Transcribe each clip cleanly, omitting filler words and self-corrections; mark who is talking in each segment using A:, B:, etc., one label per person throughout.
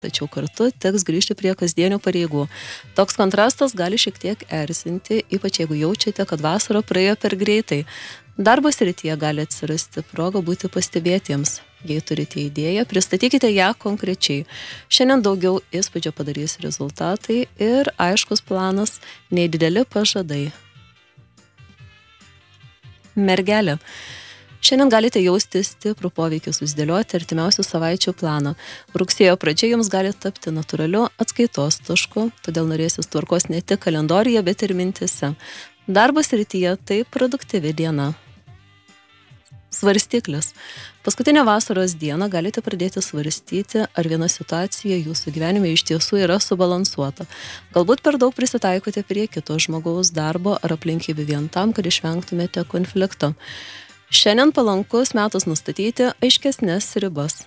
A: tačiau kartu teks grįžti prie kasdienių pareigų. Toks kontrastas gali šiek tiek erzinti, ypač jeigu jaučiate, kad vasara praėjo per greitai. Darbo srityje gali atsirasti proga būti pastebėtiems. Jei turite idėją, pristatykite ją konkrečiai. Šiandien daugiau įspūdžio padarys rezultatai ir aiškus planas, nei dideli pažadai. Mergelė. Šiandien galite jausti stiprų poveikį susidėlioti artimiausių savaičių planą. Rugsėjo pradžia jums gali tapti natūraliu atskaitos tašku, todėl norėsis tvarkos ne tik kalendoriuje, bet ir mintise. Darbo srityje tai produktyvi diena. Svarstyklis. Paskutinę vasaros dieną galite pradėti svarstyti, ar viena situacija jūsų gyvenime iš tiesų yra subalansuota. Galbūt per daug prisitaikote prie kito žmogaus darbo ar aplinkybių vien tam, kad išvengtumėte konflikto. Šiandien palankus metas nustatyti aiškesnės ribas.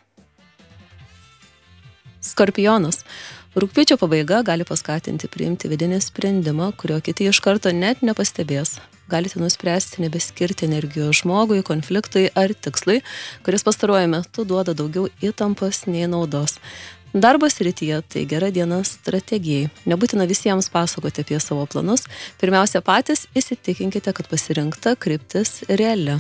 A: Skorpionas. Rugpjūčio pabaiga gali paskatinti priimti vidinį sprendimą, kurio kiti iš karto net nepastebės. Galite nuspręsti nebeskirti energijos žmogui, konfliktui ar tikslui, kuris pastaruoju metu duoda daugiau įtampos nei naudos. Darbo srityje tai gera diena strategijai. Nebūtina visiems pasakoti apie savo planus. Pirmiausia, patys įsitikinkite, kad pasirinkta kryptis reali.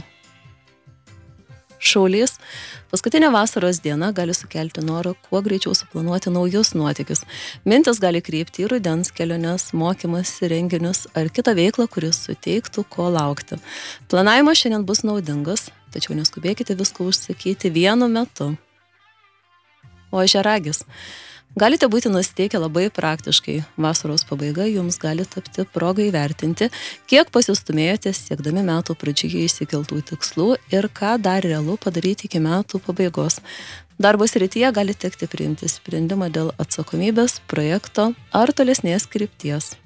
A: Šaulys. Paskutinė vasaros diena gali sukelti norą kuo greičiau suplanuoti naujus nuotykius. Mintis gali krypti į rudens keliones, mokymas, renginius ar kitą veiklą, kuris suteiktų ko laukti. Planavimas šiandien bus naudingas, tačiau neskubėkite visko užsakyti vienu metu. Ožiaragis. Galite būti nusiteikę labai praktiškai. Vasaros pabaiga jums gali tapti progą įvertinti, kiek pasistumėjote siekdami metų pradžioje išsikeltų tikslų ir ką dar realu padaryti iki metų pabaigos. Darbo srityje gali tekti priimti sprendimą dėl atsakomybės, projekto ar tolesnės krypties.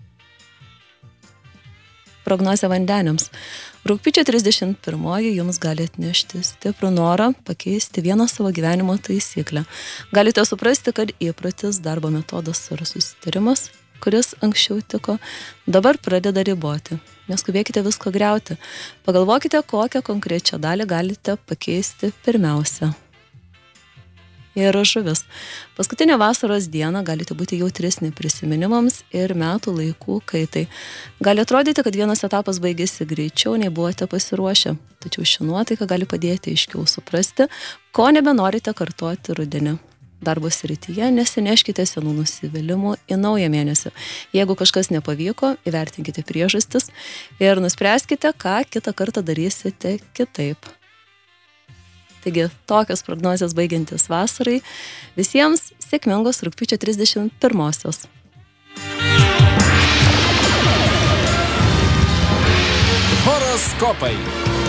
A: Prognozė vandeniams. Rugpjūčio 31 jums gali atnešti stiprų norą pakeisti vieną savo gyvenimo taisyklę. Galite suprasti, kad įprotis, darbo metodas ar susitarimas, kuris anksčiau tiko, dabar pradeda riboti. Neskubėkite visko griauti. Pagalvokite, kokią konkrečią dalį galite pakeisti pirmiausia. Ir žuvis. Paskutinę vasaros dieną galite būti jautresni prisiminimams ir metų laikų kaitai. Gali atrodyti, kad vienas etapas baigėsi greičiau, nei buvote pasiruošę. Tačiau ši nuotaika gali padėti aiškiau suprasti, ko nebenorite kartoti rudenį. Darbo srityje nesineškite senų nusivylimų į naują mėnesį. Jeigu kažkas nepavyko, įvertinkite priežastis ir nuspręskite, ką kitą kartą darysite kitaip. Taigi, tokios prognozės baigiantis vasarai. Visiems sėkmingos rugpjūčio 31-osios.
B: Horoskopai.